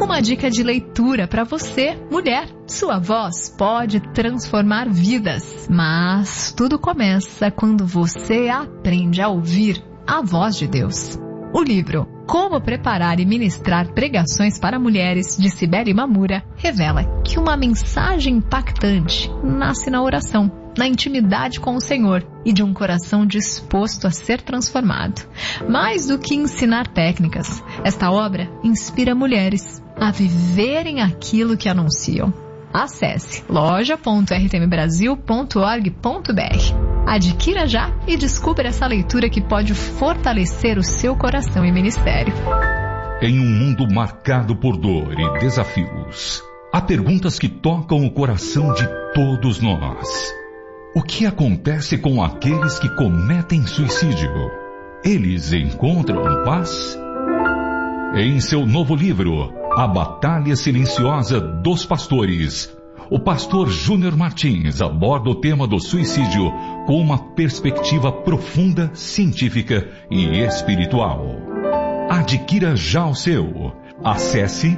Uma dica de leitura para você, mulher. Sua voz pode transformar vidas, mas tudo começa quando você aprende a ouvir a voz de Deus. O livro Como Preparar e Ministrar Pregações para Mulheres, de Cibele Mamura, revela que uma mensagem impactante nasce na oração, na intimidade com o Senhor e de um coração disposto a ser transformado. Mais do que ensinar técnicas, esta obra inspira mulheres a viverem aquilo que anunciam. Acesse loja.rtmbrasil.org.br. Adquira já e descubra essa leitura que pode fortalecer o seu coração e ministério. Em um mundo marcado por dor e desafios, há perguntas que tocam o coração de todos nós. O que acontece com aqueles que cometem suicídio? Eles encontram paz? Em seu novo livro, A Batalha Silenciosa dos Pastores, o pastor Júnior Martins aborda o tema do suicídio com uma perspectiva profunda, científica e espiritual. Adquira já o seu. Acesse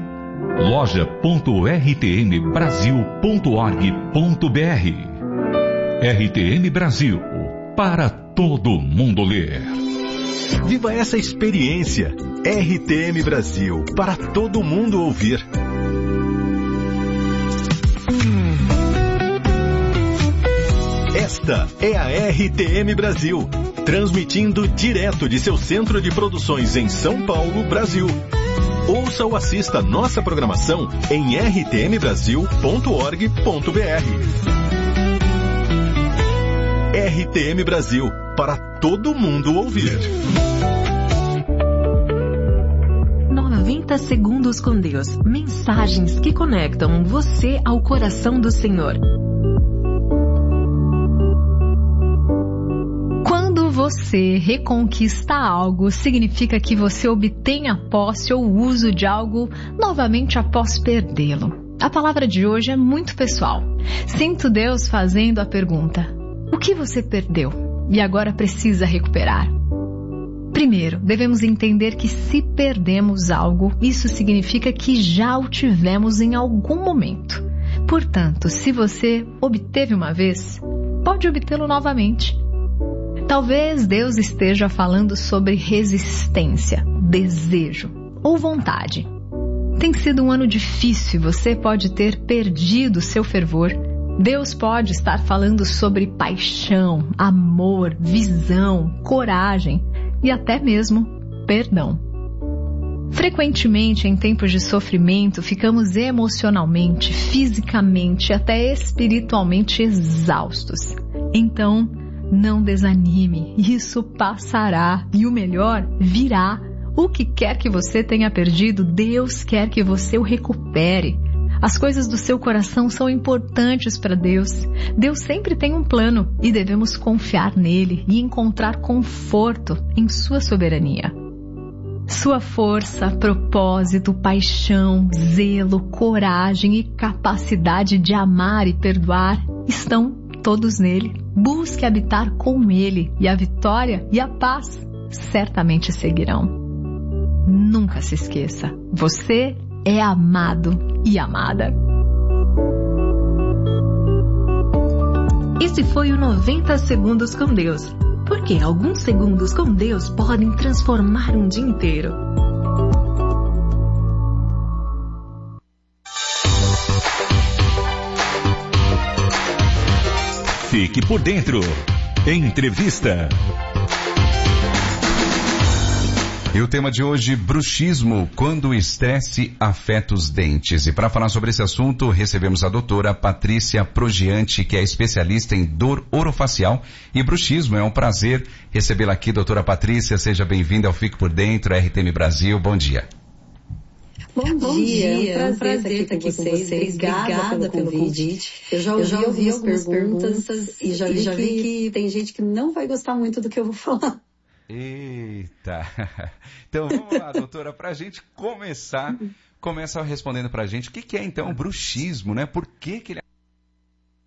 loja.rtmbrasil.org.br. RTM Brasil, para todo mundo ler. Viva essa experiência. RTM Brasil, para todo mundo ouvir. Esta é a RTM Brasil, transmitindo direto de seu centro de produções em São Paulo, Brasil. Ouça ou assista nossa programação em rtmbrasil.org.br. RTM Brasil, para todo mundo ouvir. 90 segundos com Deus. Mensagens que conectam você ao coração do Senhor. Quando você reconquista algo, significa que você obtém a posse ou uso de algo novamente após perdê-lo. A palavra de hoje é muito pessoal. Sinto Deus fazendo a pergunta: o que você perdeu e agora precisa recuperar? Primeiro, devemos entender que se perdemos algo, isso significa que já o tivemos em algum momento. Portanto, se você obteve uma vez, pode obtê-lo novamente. Talvez Deus esteja falando sobre resistência, desejo ou vontade. Tem sido um ano difícil e você pode ter perdido seu fervor. Deus pode estar falando sobre paixão, amor, visão, coragem e até mesmo perdão. Frequentemente, em tempos de sofrimento, ficamos emocionalmente, fisicamente e até espiritualmente exaustos. Então, não desanime, isso passará e o melhor virá. O que quer que você tenha perdido, Deus quer que você o recupere. As coisas do seu coração são importantes para Deus. Deus sempre tem um plano e devemos confiar nele e encontrar conforto em sua soberania. Sua força, propósito, paixão, zelo, coragem e capacidade de amar e perdoar estão todos nele. Busque habitar com ele e a vitória e a paz certamente seguirão. Nunca se esqueça, você é amado e amada. Esse foi o 90 Segundos com Deus, porque alguns segundos com Deus podem transformar um dia inteiro. Fique por dentro. Entrevista. E o tema de hoje, bruxismo, quando o estresse afeta os dentes. E para falar sobre esse assunto, recebemos a doutora Patrícia Progiante, que é especialista em dor orofacial e bruxismo. É um prazer recebê-la aqui, doutora Patrícia. Seja bem-vinda ao Fique por Dentro, RTM Brasil. Bom dia. Bom dia, é um prazer estar aqui com vocês. Obrigada pelo convite. Eu já ouvi algumas perguntas e já vi que tem gente que não vai gostar muito do que eu vou falar. Eita! Então vamos lá, doutora, para a gente começa respondendo para a gente o que é então o bruxismo, né? Por que ele